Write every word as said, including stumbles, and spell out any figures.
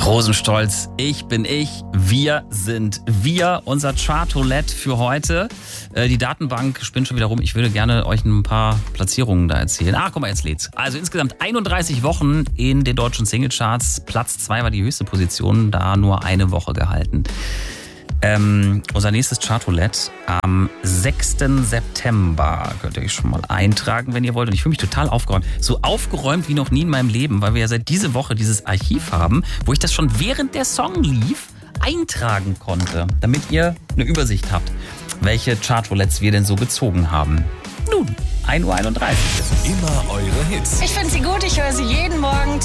Rosenstolz, ich bin ich, wir sind wir. Unser Chartoulette für heute. Äh, die Datenbank spinnt schon wieder rum. Ich würde gerne euch ein paar Platzierungen da erzählen. Ah, guck mal, jetzt lädt's. Also insgesamt einunddreißig Wochen in den deutschen Singlecharts. Platz zwei war die höchste Position, da nur eine Woche gehalten. Ähm, unser nächstes Chartoulette am sechsten September. Könnt ihr euch schon mal eintragen, wenn ihr wollt. Und ich fühle mich total aufgeräumt. So aufgeräumt wie noch nie in meinem Leben, weil wir ja seit dieser Woche dieses Archiv haben, wo ich das schon während der Song lief, eintragen konnte, damit ihr eine Übersicht habt, welche Chartroulettes wir denn so gezogen haben. Nun, ein Uhr einunddreißig. Immer eure Hits. Ich finde sie gut, ich höre sie jeden Morgen